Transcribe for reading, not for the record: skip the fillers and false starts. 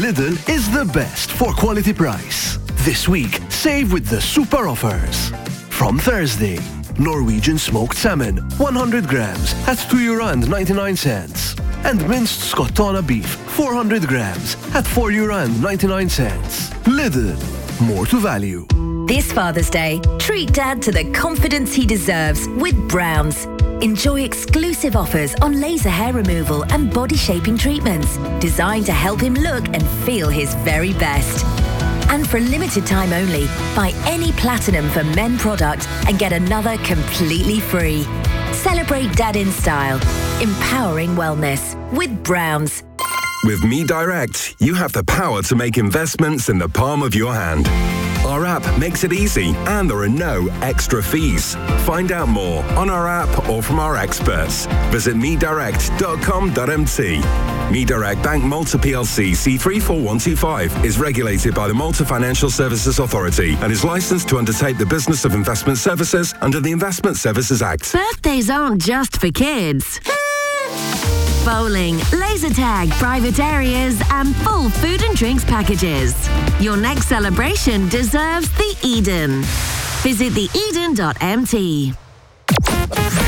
Lidl is the best for quality price. This week, save with the super offers. From Thursday, Norwegian smoked salmon, 100 grams at €2.99. And minced Scottona beef, 400 grams at €4.99. Lidl, more to value. This Father's Day, treat Dad to the confidence he deserves with Browns. Enjoy exclusive offers on laser hair removal and body shaping treatments designed to help him look and feel his very best. And for a limited time only, buy any Platinum for Men product and get another completely free. Celebrate Dad in style, empowering wellness with Browns. With Me Direct, you have the power to make investments in the palm of your hand. Our app makes it easy and there are no extra fees. Find out more on our app or from our experts. Visit medirect.com.mt. MeDirect Bank Malta PLC C34125 is regulated by the Malta Financial Services Authority and is licensed to undertake the business of investment services under the Investment Services Act. Birthdays aren't just for kids. Bowling, laser tag, private areas and full food and drinks packages. Your next celebration deserves the Eden. Visit theeden.mt.